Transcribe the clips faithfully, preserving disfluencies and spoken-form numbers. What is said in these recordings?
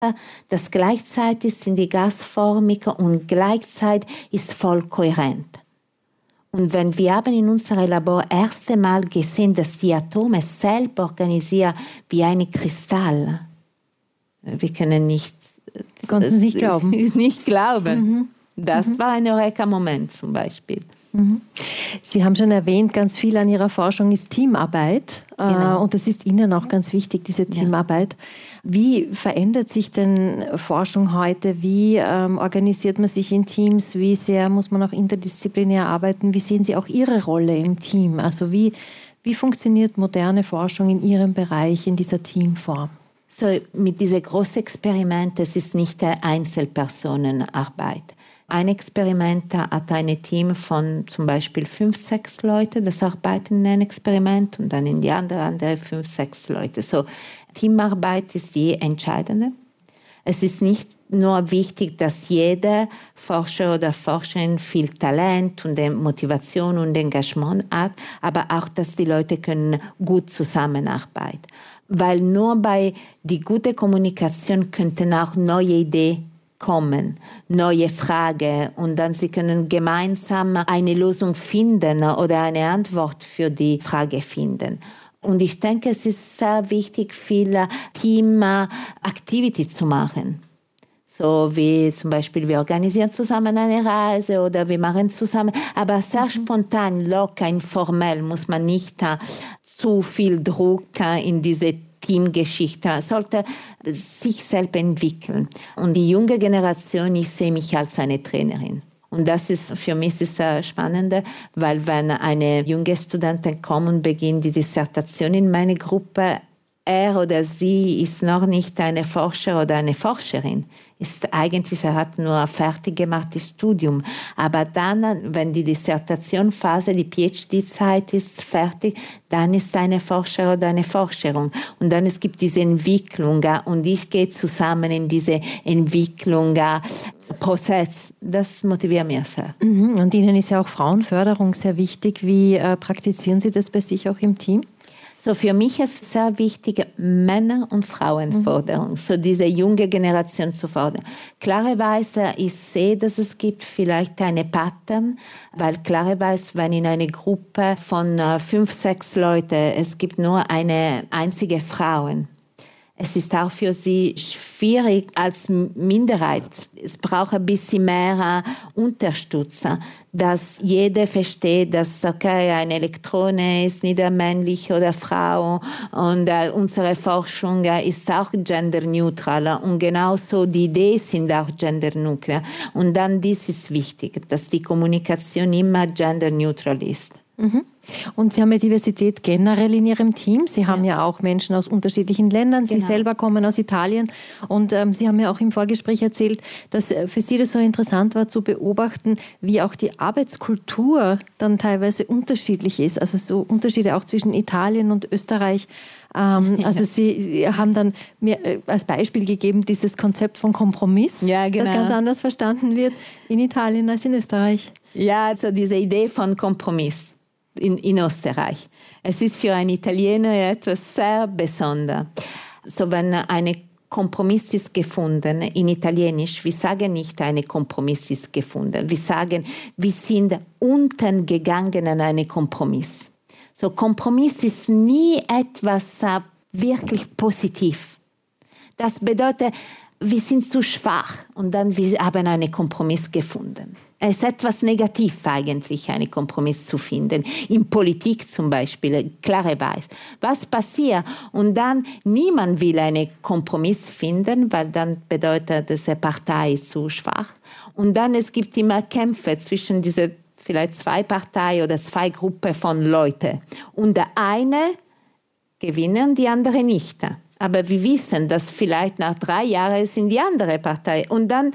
das gleichzeitig sind die gasförmig und gleichzeitig ist voll kohärent. Und wenn wir haben in unserem Labor das erste Mal gesehen, dass die Atome selbst organisieren wie ein Kristall. Wir können nicht, Sie konnten es nicht glauben. Nicht glauben. Mhm. Das mhm. war ein Eureka-Moment zum Beispiel. Mhm. Sie haben schon erwähnt, ganz viel an Ihrer Forschung ist Teamarbeit. Genau. Und das ist Ihnen auch ganz wichtig, diese Teamarbeit. Ja. Wie verändert sich denn Forschung heute? Wie ähm, organisiert man sich in Teams? Wie sehr muss man auch interdisziplinär arbeiten? Wie sehen Sie auch Ihre Rolle im Team? Also wie, wie funktioniert moderne Forschung in Ihrem Bereich, in dieser Teamform? So, mit diesen großen Experimenten, es ist nicht eine Einzelpersonenarbeit. Ein Experiment hat ein Team von zum Beispiel fünf, sechs Leute, das arbeiten in einem Experiment und dann in die andere, andere fünf, sechs Leute. So, Teamarbeit ist die entscheidende. Es ist nicht nur wichtig, dass jeder Forscher oder Forscherin viel Talent und Motivation und Engagement hat, aber auch, dass die Leute können gut zusammenarbeiten. Weil nur bei die gute Kommunikation könnten auch neue Ideen kommen, neue Fragen und dann sie können gemeinsam eine Lösung finden oder eine Antwort für die Frage finden. Und ich denke, es ist sehr wichtig, viele Team-Activity zu machen. So wie zum Beispiel, wir organisieren zusammen eine Reise oder wir machen zusammen, aber sehr spontan, locker, informell, muss man nicht uh, zu viel Druck uh, in diese Teamgeschichte, sollte sich selbst entwickeln. Und die junge Generation, ich sehe mich als eine Trainerin. Und das ist für mich sehr spannend, weil wenn eine junge Studentin kommt und beginnt die Dissertation in meiner Gruppe, er oder sie ist noch nicht eine Forscher oder eine Forscherin. Ist eigentlich, er hat nur ein fertig gemachtes Studium. Aber dann, wenn die Dissertationphase, die PhD-Zeit ist fertig, dann ist eine Forscher oder eine Forscherin. Und dann es gibt diese Entwicklung und ich gehe zusammen in diese Entwicklung, Prozess. Das motiviert mich sehr. Mhm. Und Ihnen ist ja auch Frauenförderung sehr wichtig. Wie äh, praktizieren Sie das bei sich auch im Team? So für mich ist es sehr wichtig, Männer- und Frauenforderung, mhm. so diese junge Generation zu fordern. Klarerweise, ich sehe, dass es gibt vielleicht eine Pattern, weil klarerweise, wenn in einer Gruppe von äh, fünf, sechs Leuten, es gibt nur eine einzige Frau. Es ist auch für sie schwierig als Minderheit. Es braucht ein bisschen mehr Unterstützung, dass jeder versteht, dass okay, eine Elektrone ist nicht männlich oder Frau und äh, unsere Forschung äh, ist auch genderneutral und genauso die Ideen sind auch genderneutral. Und dann dies ist wichtig, dass die Kommunikation immer genderneutral ist. Mhm. Und Sie haben ja Diversität generell in Ihrem Team. Sie haben ja, ja auch Menschen aus unterschiedlichen Ländern. Sie genau. selber kommen aus Italien. Und ähm, Sie haben ja auch im Vorgespräch erzählt, dass für Sie das so interessant war zu beobachten, wie auch die Arbeitskultur dann teilweise unterschiedlich ist. Also so Unterschiede auch zwischen Italien und Österreich. Ähm, also Sie, Sie haben dann mir als Beispiel gegeben, dieses Konzept von Kompromiss, ja, genau. das ganz anders verstanden wird in Italien als in Österreich. Ja, also diese Idee von Kompromiss. In, in Österreich. Es ist für einen Italiener etwas sehr Besonderes. So, wenn ein Kompromiss ist gefunden, in Italienisch, wir sagen nicht, ein Kompromiss ist gefunden. Wir sagen, wir sind unten gegangen an einen Kompromiss. So, Kompromiss ist nie etwas uh, wirklich positiv. Das bedeutet, wir sind zu schwach und dann wir haben einen Kompromiss gefunden. Es ist etwas negativ eigentlich, einen Kompromiss zu finden. In Politik zum Beispiel, klarerweise. Was passiert? Und dann, niemand will einen Kompromiss finden, weil dann bedeutet, dass eine Partei ist zu schwach. Und dann, es gibt immer Kämpfe zwischen diesen vielleicht zwei Parteien oder zwei Gruppen von Leuten. Und der eine gewinnt, die andere nicht. Aber wir wissen, dass vielleicht nach drei Jahren sind die andere Partei. Und dann,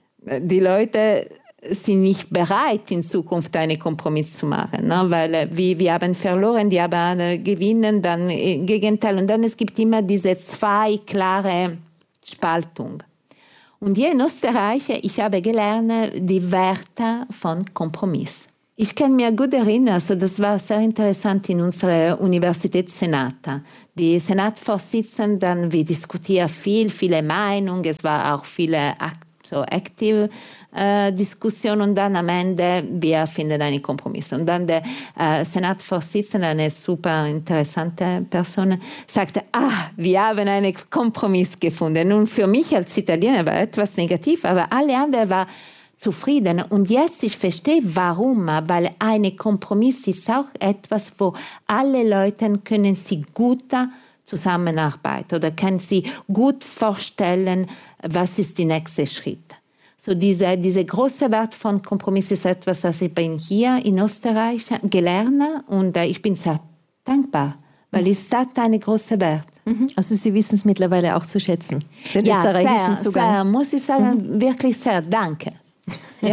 die Leute sind nicht bereit, in Zukunft einen Kompromiss zu machen, ne? Weil äh, wir, wir haben verloren, die haben äh, gewinnen, dann äh, Gegenteil. Und dann es gibt immer diese zwei klare Spaltung. Und hier in Österreich, ich habe gelernt, die Werte von Kompromiss. Ich kann mir gut erinnern, also das war sehr interessant in unserer Universitätssenat. Die Senatvorsitzenden, wir diskutieren viel, viele Meinungen, es war auch viele so aktive äh, Diskussion und dann am Ende, wir finden einen Kompromiss. Und dann der äh, Senatsvorsitzende, eine super interessante Person, sagte, ah, wir haben einen Kompromiss gefunden. Nun, für mich als Italiener war etwas negativ, aber alle anderen waren zufrieden. Und jetzt, ich verstehe, warum, weil ein Kompromiss ist auch etwas, wo alle Leute können sie gut zusammenarbeiten oder können sie gut vorstellen, was ist der nächste Schritt. So diese, diese große Wert von Kompromiss ist etwas, das ich bin hier in Österreich gelernt und ich bin sehr dankbar, weil es hat einen großen Wert. Also Sie wissen es mittlerweile auch zu schätzen, den ja, österreichischen sehr, Zugang. Sehr, muss ich sagen, mhm. wirklich sehr, danke. Ja.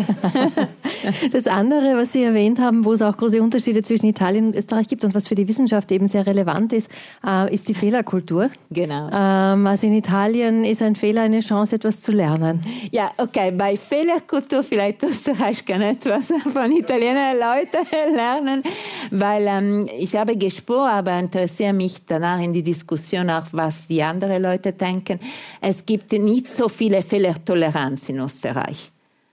Das andere, was Sie erwähnt haben, wo es auch große Unterschiede zwischen Italien und Österreich gibt und was für die Wissenschaft eben sehr relevant ist, ist die Fehlerkultur. Genau. Also in Italien ist ein Fehler eine Chance, etwas zu lernen. Ja, okay, bei Fehlerkultur vielleicht Österreich kann etwas von italienischen Leuten lernen, weil ähm, ich habe gespürt, aber interessiere mich danach in die Diskussion auch, was die anderen Leute denken. Es gibt nicht so viele Fehlertoleranz in Österreich.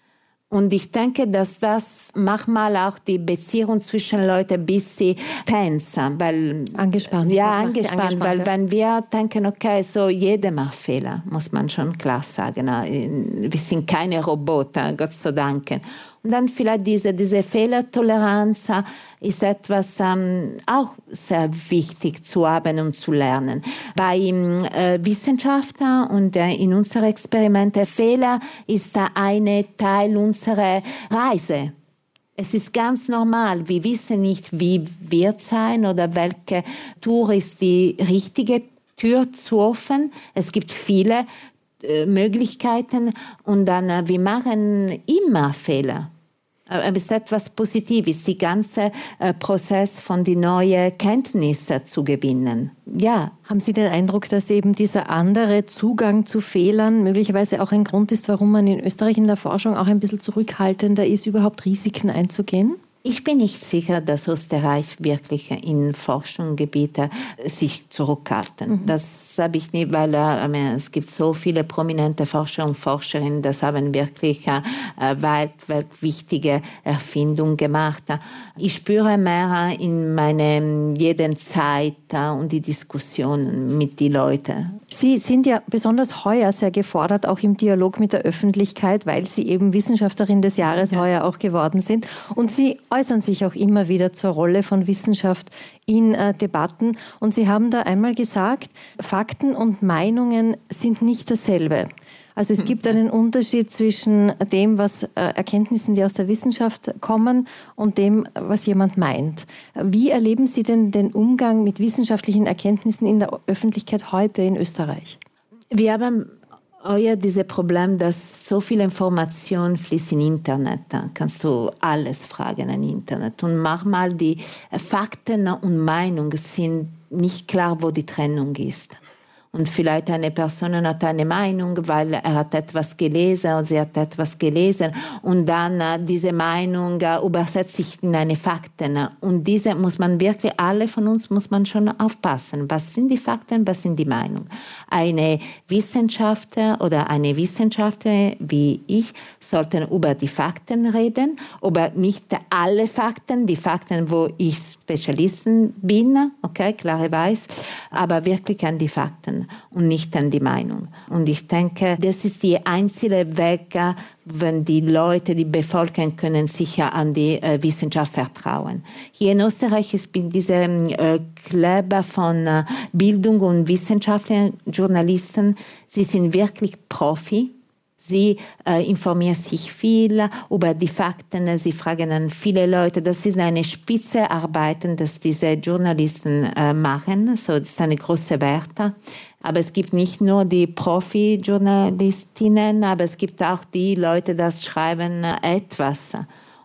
Und ich denke, dass das manchmal auch die Beziehung zwischen Leuten ein bisschen tenser, weil angespannt. Ja, angespannt, weil wenn wir denken, okay, so jeder macht Fehler, muss man schon klar sagen. Wir sind keine Roboter, Gott sei Dank. Und dann vielleicht diese, diese Fehlertoleranz ist etwas ähm, auch sehr wichtig zu haben und zu lernen. Bei äh, Wissenschaftlern und äh, in unseren Experimenten, Fehler ist ein Teil unserer Reise. Es ist ganz normal. Wir wissen nicht, wie wird es sein oder welche Tür ist die richtige Tür zu öffnen. Es gibt viele äh, Möglichkeiten und dann äh, wir machen immer Fehler. Aber es ist etwas Positives, der ganze äh, Prozess von den neuen Kenntnissen zu gewinnen. Ja. Haben Sie den Eindruck, dass eben dieser andere Zugang zu Fehlern möglicherweise auch ein Grund ist, warum man in Österreich in der Forschung auch ein bisschen zurückhaltender ist, überhaupt Risiken einzugehen? Ich bin nicht sicher, dass Österreich wirklich in Forschungsgebieten sich zurückhalten. Mhm. Das habe ich nicht, weil äh, es gibt so viele prominente Forscher und Forscherinnen, das haben wirklich äh, weit, weit wichtige Erfindungen gemacht. Ich spüre mehr in meiner jeden Zeit äh, und die Diskussionen mit den Leuten. Sie sind ja besonders heuer sehr gefordert, auch im Dialog mit der Öffentlichkeit, weil Sie eben Wissenschaftlerin des Jahres ja. heuer auch geworden sind. Und Sie äußern sich auch immer wieder zur Rolle von Wissenschaft in äh, Debatten. Und Sie haben da einmal gesagt, Fakten und Meinungen sind nicht dasselbe. Also es gibt einen Unterschied zwischen dem, was äh, Erkenntnissen, die aus der Wissenschaft kommen, und dem, was jemand meint. Wie erleben Sie denn den Umgang mit wissenschaftlichen Erkenntnissen in der Öffentlichkeit heute in Österreich? Wir haben heuer dieses Problem, dass so viele Informationen fließen im Internet. Da kannst du alles fragen im Internet. Und manchmal die Fakten und Meinungen sind nicht klar, wo die Trennung ist. Und vielleicht eine Person hat eine Meinung, weil er hat etwas gelesen und sie hat etwas gelesen. Und dann äh, diese Meinung äh, übersetzt sich in eine Fakten. Und diese muss man wirklich, alle von uns muss man schon aufpassen. Was sind die Fakten, was sind die Meinungen? Eine Wissenschaftler oder eine Wissenschaftlerin wie ich sollten über die Fakten reden, aber nicht alle Fakten, die Fakten, wo ich Spezialisten bin, okay, klare weiß, aber wirklich an die Fakten und nicht an die Meinung. Und ich denke, das ist der einzige Weg, wenn die Leute, die Bevölkerung können sicher an die äh, Wissenschaft vertrauen. Hier in Österreich ist diese äh, Club von äh, Bildung und Wissenschaftlern, Journalisten, sie sind wirklich Profi. Sie äh, informieren sich viel über die Fakten, sie fragen an viele Leute. Das ist eine Spitzenarbeit, das diese Journalisten äh, machen. So, das ist eine große Wert. Aber es gibt nicht nur die Profi-Journalistinnen, aber es gibt auch die Leute, die schreiben etwas.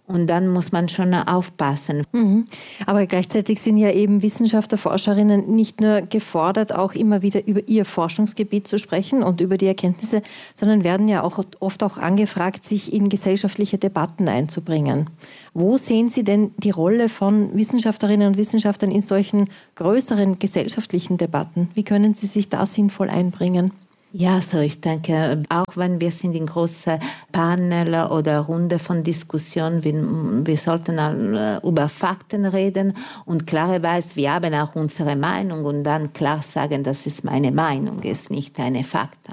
Und dann muss man schon aufpassen. Mhm. Aber gleichzeitig sind ja eben Wissenschaftler, Forscherinnen nicht nur gefordert, auch immer wieder über ihr Forschungsgebiet zu sprechen und über die Erkenntnisse, sondern werden ja auch oft auch angefragt, sich in gesellschaftliche Debatten einzubringen. Wo sehen Sie denn die Rolle von Wissenschaftlerinnen und Wissenschaftlern in solchen größeren gesellschaftlichen Debatten? Wie können Sie sich da sinnvoll einbringen? Ja, so ich denke, auch wenn wir sind in großen Panel oder Runde von Diskussionen, wir, wir sollten über Fakten reden und klarerweise, wir haben auch unsere Meinung und dann klar sagen, das ist meine Meinung, ist nicht eine Fakten.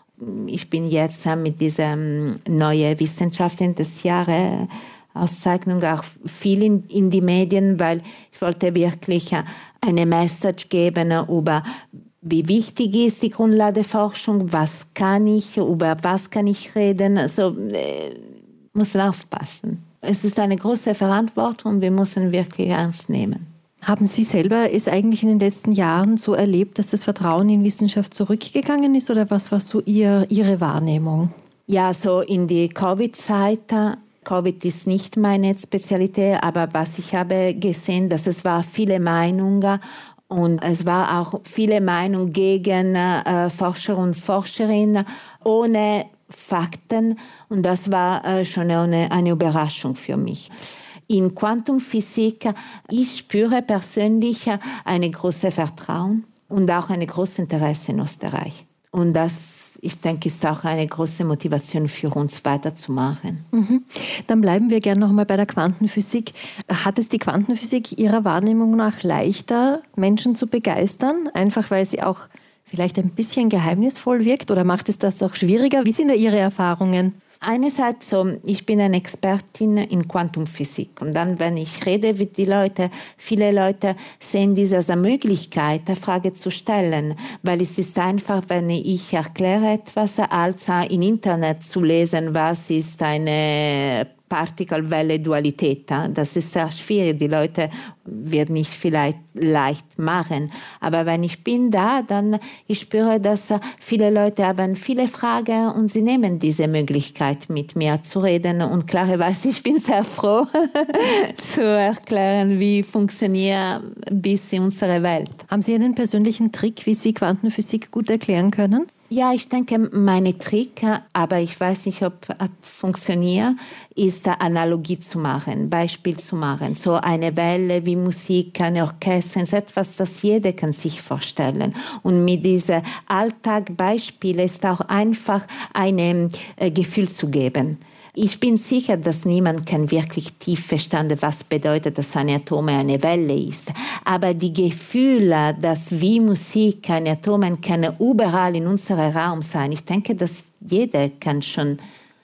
Ich bin jetzt mit dieser neuen Wissenschaftlerin des Jahres Auszeichnung auch viel in, in die Medien, weil ich wollte wirklich eine Message geben über wie wichtig ist die Grundlagenforschung, was kann ich, über was kann ich reden. Also äh, muss aufpassen. Es ist eine große Verantwortung, wir müssen wirklich ernst nehmen. Haben Sie selber es eigentlich in den letzten Jahren so erlebt, dass das Vertrauen in Wissenschaft zurückgegangen ist oder was war so Ihr, Ihre Wahrnehmung? Ja, so in die Covid-Zeit. Covid ist nicht meine Spezialität, aber was ich habe gesehen, dass es war viele Meinungen. Und es war auch viele Meinungen gegen äh, Forscher und Forscherinnen ohne Fakten. Und das war äh, schon eine, eine Überraschung für mich. In Quantumphysik, ich spüre persönlich ein großes Vertrauen und auch ein großes Interesse in Österreich. Und das, ich denke, ist auch eine große Motivation für uns weiterzumachen. Mhm. Dann bleiben wir gerne noch mal bei der Quantenphysik. Hat es die Quantenphysik Ihrer Wahrnehmung nach leichter, Menschen zu begeistern? Einfach weil sie auch vielleicht ein bisschen geheimnisvoll wirkt? Oder macht es das auch schwieriger? Wie sind da Ihre Erfahrungen? Einerseits so, ich bin eine Expertin in Quantumphysik und dann, wenn ich rede mit den Leuten, viele Leute sehen diese als eine Möglichkeit, eine Frage zu stellen, weil es ist einfach, wenn ich erkläre etwas, als im Internet zu lesen, was ist eine Partikelwelle-Dualität. Das ist sehr schwierig, die Leute werden nicht vielleicht leicht machen. Aber wenn ich bin da, dann ich spüre, dass viele Leute haben viele Fragen und sie nehmen diese Möglichkeit, mit mir zu reden. Und klarerweise, ich bin sehr froh, zu erklären, wie funktioniert bis in unsere Welt. Haben Sie einen persönlichen Trick, wie Sie Quantenphysik gut erklären können? Ja, ich denke, meine Trick, aber ich weiß nicht, ob es funktioniert, ist Analogie zu machen, Beispiel zu machen. So eine Welle wie Musik, ein Orchester, ist etwas, das jeder kann sich vorstellen. Und mit diesen Alltagsbeispielen ist auch einfach ein äh, Gefühl zu geben. Ich bin sicher, dass niemand kann wirklich tief verstehen, was bedeutet, dass ein Atom eine Welle ist. Aber die Gefühle, dass wie Musik, ein Atom kann überall in unserem Raum sein, ich denke, dass jeder kann schon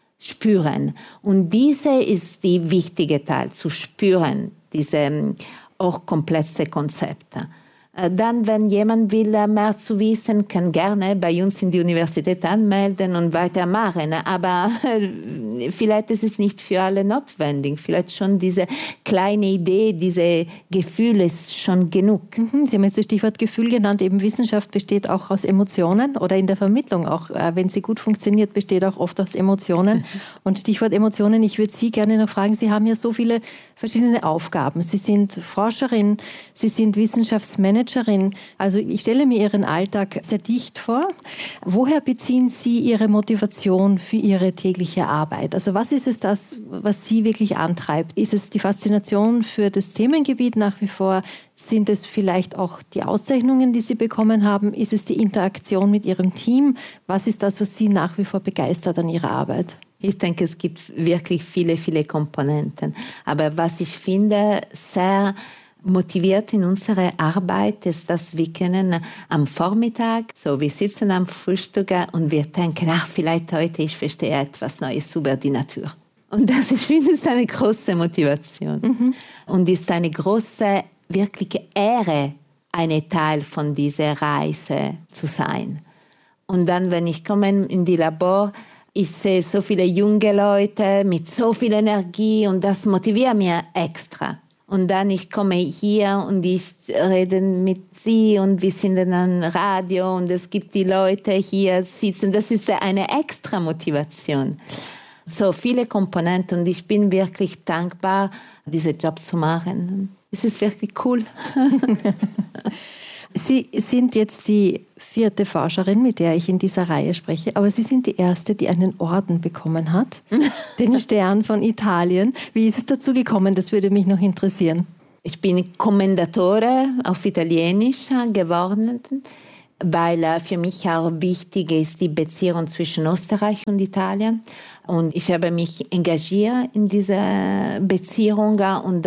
spüren. Und diese ist die wichtige Teil, zu spüren, diese auch komplexe Konzepte. Dann, wenn jemand will, mehr zu wissen, kann gerne bei uns in die Universität anmelden und weitermachen. Aber vielleicht ist es nicht für alle notwendig. Vielleicht schon diese kleine Idee, diese Gefühl ist schon genug. Sie haben jetzt das Stichwort Gefühl genannt. Eben Wissenschaft besteht auch aus Emotionen oder in der Vermittlung auch, wenn sie gut funktioniert, besteht auch oft aus Emotionen. Und Stichwort Emotionen, ich würde Sie gerne noch fragen, Sie haben ja so viele verschiedene Aufgaben. Sie sind Forscherin, Sie sind Wissenschaftsmanagerin. Also ich stelle mir Ihren Alltag sehr dicht vor. Woher beziehen Sie Ihre Motivation für Ihre tägliche Arbeit? Also was ist es das, was Sie wirklich antreibt? Ist es die Faszination für das Themengebiet nach wie vor? Sind es vielleicht auch die Auszeichnungen, die Sie bekommen haben? Ist es die Interaktion mit Ihrem Team? Was ist das, was Sie nach wie vor begeistert an Ihrer Arbeit? Ich denke, es gibt wirklich viele, viele Komponenten. Aber was ich finde, sehr motiviert in unserer Arbeit ist, dass wir können am Vormittag, so wir sitzen am Frühstück und wir denken, ach, vielleicht heute, ich verstehe etwas Neues über die Natur. Und das, ich finde, ist eine große Motivation. Mhm. Und ist eine große, wirkliche Ehre, ein Teil von dieser Reise zu sein. Und dann, wenn ich komme in die Labor, ich sehe so viele junge Leute mit so viel Energie und das motiviert mich extra. Und dann ich komme hier und ich rede mit sie und wir sind in einem Radio und es gibt die Leute hier sitzen. Das ist eine extra Motivation. So viele Komponenten und ich bin wirklich dankbar, diesen Job zu machen. Es ist wirklich cool. Sie sind jetzt die vierte Forscherin, mit der ich in dieser Reihe spreche, aber Sie sind die erste, die einen Orden bekommen hat, den Stern von Italien. Wie ist es dazu gekommen? Das würde mich noch interessieren. Ich bin Commendatore auf Italienisch geworden, weil für mich auch wichtig ist die Beziehung zwischen Österreich und Italien. Und ich habe mich engagiert in dieser Beziehung und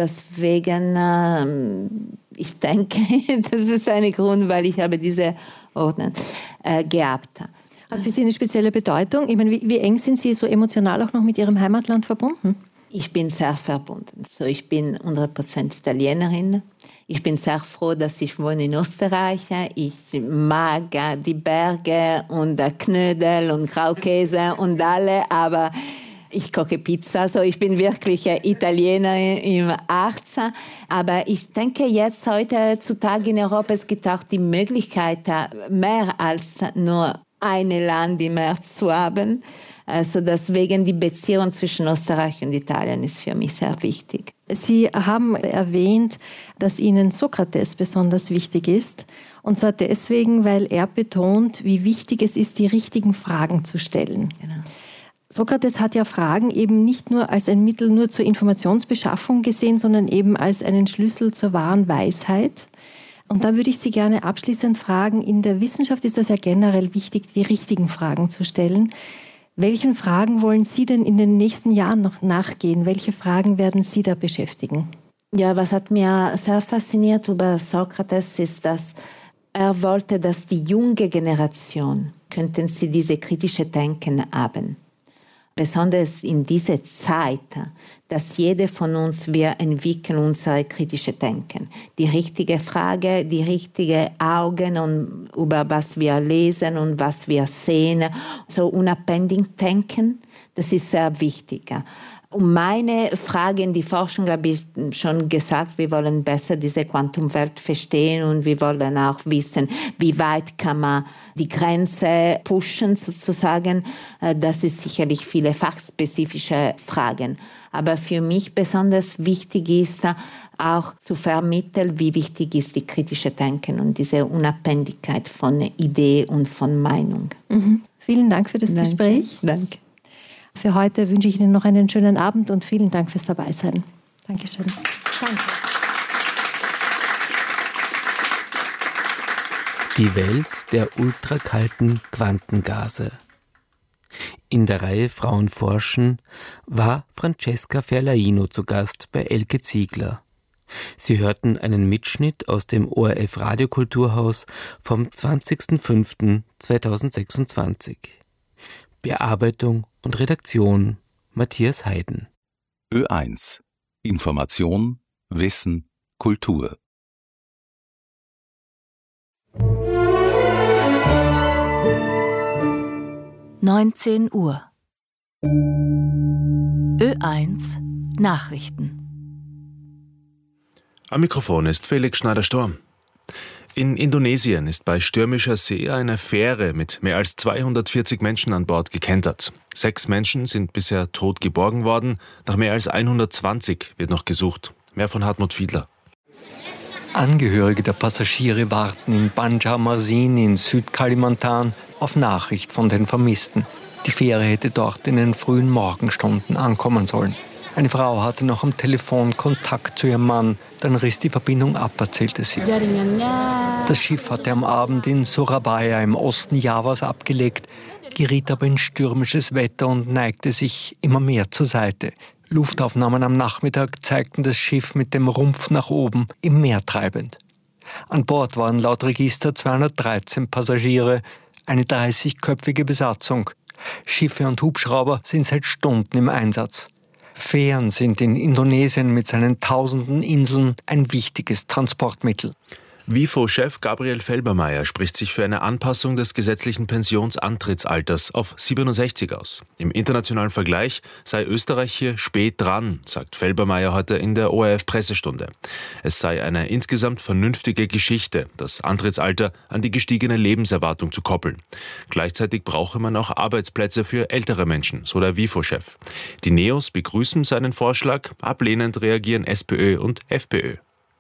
deswegen, ich denke, das ist ein Grund, weil ich habe diese Orden äh, gehabt. Hat für Sie eine spezielle Bedeutung? Ich meine, wie, wie eng sind Sie so emotional auch noch mit Ihrem Heimatland verbunden? Ich bin sehr verbunden. So, ich bin hundert Prozent Italienerin. Ich bin sehr froh, dass ich wohne in Österreich. Ich mag die Berge und Knödel und Graukäse und alle, aber ich koche Pizza. So, ich bin wirklich Italienerin im Herzen. Aber ich denke jetzt, heutzutage in Europa, es gibt auch die Möglichkeit, mehr als nur ein Land im Herzen zu haben. Also deswegen die Beziehung zwischen Österreich und Italien ist für mich sehr wichtig. Sie haben erwähnt, dass Ihnen Sokrates besonders wichtig ist. Und zwar deswegen, weil er betont, wie wichtig es ist, die richtigen Fragen zu stellen. Genau. Sokrates hat ja Fragen eben nicht nur als ein Mittel nur zur Informationsbeschaffung gesehen, sondern eben als einen Schlüssel zur wahren Weisheit. Und da würde ich Sie gerne abschließend fragen, in der Wissenschaft ist das ja generell wichtig, die richtigen Fragen zu stellen. Welchen Fragen wollen Sie denn in den nächsten Jahren noch nachgehen? Welche Fragen werden Sie da beschäftigen? Ja, was hat mir sehr fasziniert über Sokrates ist, dass er wollte, dass die junge Generation, könnten sie diese kritische Denken haben. Besonders in dieser Zeit, dass jeder von uns, wir entwickeln unser kritische Denken. Die richtige Frage, die richtigen Augen und über was wir lesen und was wir sehen. So unabhängig denken, das ist sehr wichtig. Und meine Frage in die Forschung habe ich schon gesagt, wir wollen besser diese Quantumwelt verstehen und wir wollen auch wissen, wie weit kann man die Grenze pushen sozusagen. Das ist sicherlich viele fachspezifische Fragen. Aber für mich besonders wichtig ist auch zu vermitteln, wie wichtig ist die kritische Denken und diese Unabhängigkeit von Idee und von Meinung. Mhm. Vielen Dank für das Danke. Gespräch. Danke. Für heute wünsche ich Ihnen noch einen schönen Abend und vielen Dank fürs Dabeisein. Dankeschön. Danke. Die Welt der ultrakalten Quantengase. In der Reihe Frauen forschen war Francesca Ferlaino zu Gast bei Elke Ziegler. Sie hörten einen Mitschnitt aus dem O R F Radiokulturhaus vom zwanzigsten fünften zweitausendsechsundzwanzig. Bearbeitung und Redaktion Matthias Heiden. Ö eins. Information, Wissen, Kultur. neunzehn Uhr. Ö eins Nachrichten. Am Mikrofon ist Felix Schneider-Storm. In Indonesien ist bei stürmischer See eine Fähre mit mehr als zweihundertvierzig Menschen an Bord gekentert. Sechs Menschen sind bisher tot geborgen worden. Nach mehr als hundertzwanzig wird noch gesucht. Mehr von Hartmut Fiedler. Angehörige der Passagiere warten in Banjarmasin in Südkalimantan auf Nachricht von den Vermissten. Die Fähre hätte dort in den frühen Morgenstunden ankommen sollen. Eine Frau hatte noch am Telefon Kontakt zu ihrem Mann, dann riss die Verbindung ab, erzählte sie. Das Schiff hatte am Abend in Surabaya im Osten Javas abgelegt, geriet aber in stürmisches Wetter und neigte sich immer mehr zur Seite. Luftaufnahmen am Nachmittag zeigten das Schiff mit dem Rumpf nach oben im Meer treibend. An Bord waren laut Register zweihundertdreizehn Passagiere, eine dreißigköpfige Besatzung. Schiffe und Hubschrauber sind seit Stunden im Einsatz. Fähren sind in Indonesien mit seinen tausenden Inseln ein wichtiges Transportmittel. WIFO-Chef Gabriel Felbermayr spricht sich für eine Anpassung des gesetzlichen Pensionsantrittsalters auf siebenundsechzig aus. Im internationalen Vergleich sei Österreich hier spät dran, sagt Felbermayr heute in der O R F-Pressestunde. Es sei eine insgesamt vernünftige Geschichte, das Antrittsalter an die gestiegene Lebenserwartung zu koppeln. Gleichzeitig brauche man auch Arbeitsplätze für ältere Menschen, so der WIFO-Chef. Die Neos begrüßen seinen Vorschlag, ablehnend reagieren SPÖ und FPÖ.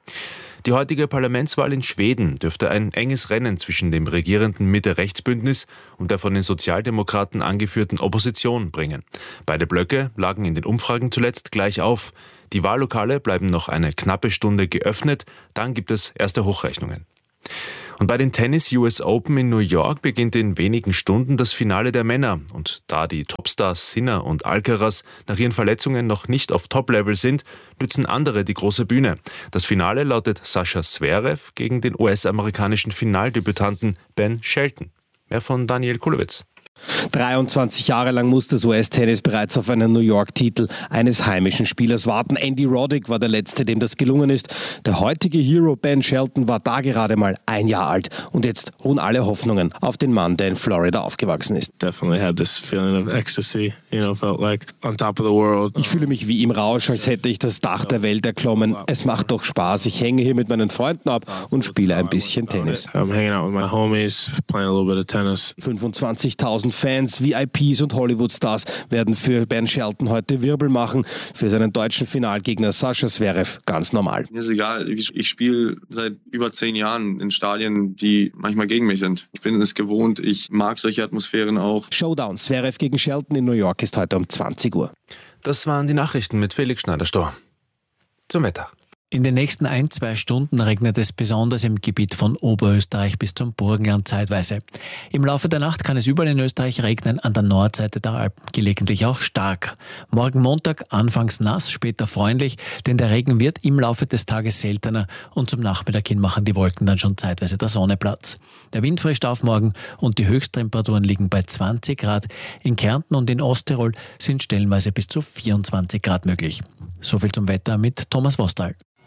Die heutige Parlamentswahl in Schweden dürfte ein enges Rennen zwischen dem regierenden Mitte-Rechts-Bündnis und der von den Sozialdemokraten angeführten Opposition bringen. Beide Blöcke lagen in den Umfragen zuletzt gleich auf. Die Wahllokale bleiben noch eine knappe Stunde geöffnet, dann gibt es erste Hochrechnungen. Und bei den Tennis-U S Open in New York beginnt in wenigen Stunden das Finale der Männer. Und da die Topstars Sinner und Alcaraz nach ihren Verletzungen noch nicht auf Top-Level sind, nützen andere die große Bühne. Das Finale lautet Sascha Zverev gegen den U S-amerikanischen Finaldebütanten Ben Shelton. Mehr von Daniel Kulowitz. dreiundzwanzig Jahre lang muss das U S-Tennis bereits auf einen New York-Titel eines heimischen Spielers warten. Andy Roddick war der Letzte, dem das gelungen ist. Der heutige Hero Ben Shelton war da gerade mal ein Jahr alt. Und jetzt ruhen alle Hoffnungen auf den Mann, der in Florida aufgewachsen ist. Definitely had this feeling of ecstasy, you know, felt like on top of the world. Ich fühle mich wie im Rausch, als hätte ich das Dach der Welt erklommen. Es macht doch Spaß. Ich hänge hier mit meinen Freunden ab und spiele ein bisschen Tennis. I'm hanging out with my homies, playing a little bit of tennis. fünfundzwanzigtausend Fans, V I Ps und Hollywood-Stars werden für Ben Shelton heute Wirbel machen. Für seinen deutschen Finalgegner Sascha Zverev ganz normal. Mir ist egal, ich spiele seit über zehn Jahren in Stadien, die manchmal gegen mich sind. Ich bin es gewohnt, ich mag solche Atmosphären auch. Showdown Zverev gegen Shelton in New York ist heute um zwanzig Uhr. Das waren die Nachrichten mit Felix Schneider-Storm. Zum Wetter. In den nächsten ein, zwei Stunden regnet es besonders im Gebiet von Oberösterreich bis zum Burgenland zeitweise. Im Laufe der Nacht kann es überall in Österreich regnen, an der Nordseite der Alpen gelegentlich auch stark. Morgen Montag anfangs nass, später freundlich, denn der Regen wird im Laufe des Tages seltener und zum Nachmittag hin machen die Wolken dann schon zeitweise der Sonne Platz. Der Wind frischt auf morgen und die Höchsttemperaturen liegen bei zwanzig Grad. In Kärnten und in Osttirol sind stellenweise bis zu vierundzwanzig Grad möglich. So viel zum Wetter mit Thomas Vostal.